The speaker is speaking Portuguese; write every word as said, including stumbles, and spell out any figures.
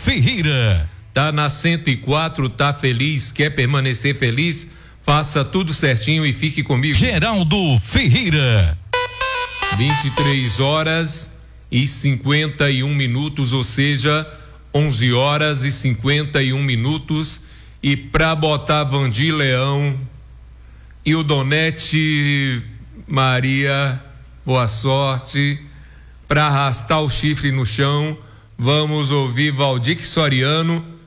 Ferreira. Tá na cento e quatro, tá feliz, quer permanecer feliz? Faça tudo certinho e fique comigo. Geraldo Ferreira. vinte e três horas e cinquenta e um minutos, ou seja, onze horas e cinquenta e um minutos. E pra botar Vandir Leão e o Donete Maria, boa sorte. Pra arrastar o chifre no chão, vamos ouvir Valdir Soriano